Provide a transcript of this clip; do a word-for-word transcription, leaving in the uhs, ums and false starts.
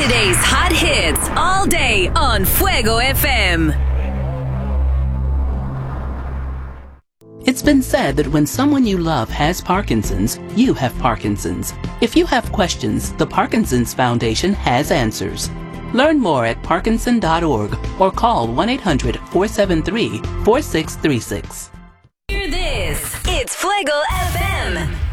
Today's hot hits all day on Fuego F M. It's been said that when someone you love has Parkinson's, you have Parkinson's. If you have questions, the Parkinson's Foundation has answers. Learn more at parkinson dot org or call one eight hundred, four seven three, four six three six. Hear this. It's Fuego F M.